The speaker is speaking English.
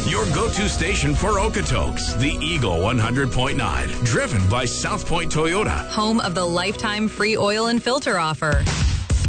Your go-to station for Okotoks, the Eagle 100.9, driven by South Point Toyota. Home of the lifetime free oil and filter offer.